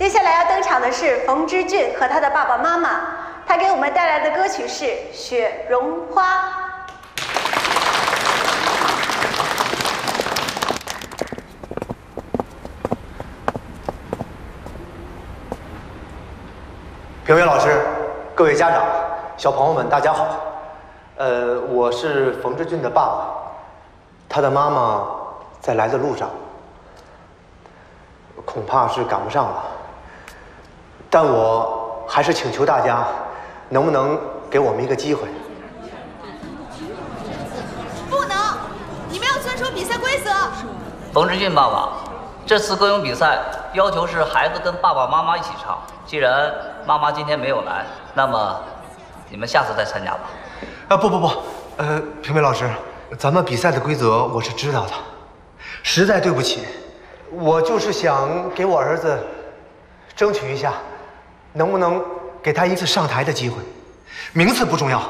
下来要登场的是冯之俊和他的爸爸妈妈，他给我们带来的歌曲是《雪绒花》。 评委老师，各位家长、小朋友们，大家好。我是冯之俊的爸爸，他的妈妈在来的路上，恐怕是赶不上了。但我还是请求大家，能不能给我们一个机会？ 不能，你们要遵守比赛规则。 冯之俊爸爸，这次歌咏比赛要求是孩子跟爸爸妈妈一起唱。既然妈妈今天没有来，那么你们下次再参加吧。 不，评委老师，咱们比赛的规则我是知道的，实在对不起，我就是想给我儿子争取一下，能不能给他一次上台的机会？名次不重要，